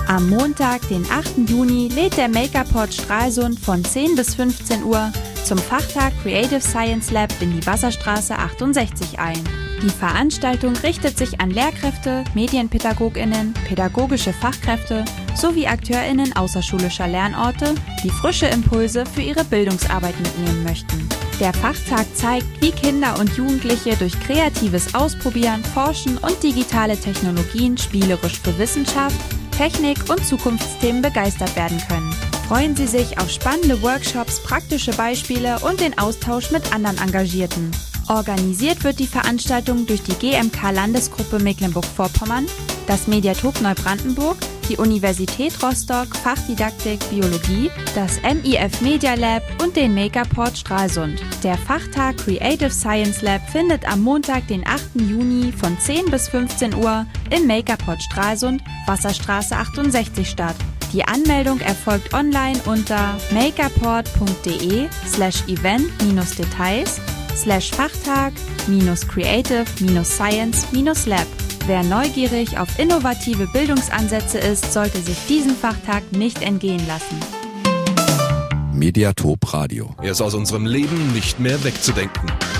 Am Montag, den 8. Juni, lädt der Makerport Stralsund von 10 bis 15 Uhr zum Fachtag Creative Science Lab in die Wasserstraße 68 ein. Die Veranstaltung richtet sich an Lehrkräfte, MedienpädagogInnen, pädagogische Fachkräfte sowie AkteurInnen außerschulischer Lernorte, die frische Impulse für ihre Bildungsarbeit mitnehmen möchten. Der Fachtag zeigt, wie Kinder und Jugendliche durch kreatives Ausprobieren, Forschen und digitale Technologien spielerisch für Wissenschaft, Technik und Zukunftsthemen begeistert werden können. Freuen Sie sich auf spannende Workshops, praktische Beispiele und den Austausch mit anderen Engagierten. Organisiert wird die Veranstaltung durch die GMK-Landesgruppe Mecklenburg-Vorpommern, das Mediathek Neubrandenburg, die Universität Rostock, Fachdidaktik Biologie, das MIF Media Lab und den Makerport Stralsund. Der Fachtag Creative Science Lab findet am Montag, den 8. Juni von 10 bis 15 Uhr im Makerport Stralsund, Wasserstraße 68 statt. Die Anmeldung erfolgt online unter makerport.de/event-details/Fachtag-creative-science-lab. Wer neugierig auf innovative Bildungsansätze ist, sollte sich diesen Fachtag nicht entgehen lassen. Mediathek Radio. Er ist aus unserem Leben nicht mehr wegzudenken.